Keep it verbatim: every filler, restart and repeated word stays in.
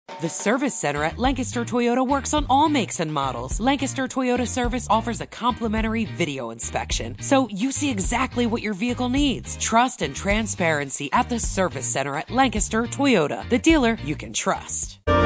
The Service Center at Lancaster Toyota works on all makes and models. Lancaster Toyota Service offers a complimentary video inspection, so you see exactly what your vehicle needs. Trust and transparency at the Service Center at Lancaster Toyota, the dealer you can trust.